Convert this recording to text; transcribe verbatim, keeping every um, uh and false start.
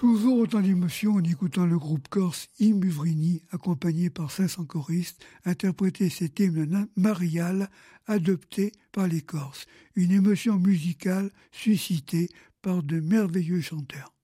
Toujours autant d'émotions en écoutant le groupe corse I Muvrini, accompagné par cinq cents choristes, interpréter cet hymne marial adopté par les Corses. Une émotion musicale suscitée par de merveilleux chanteurs.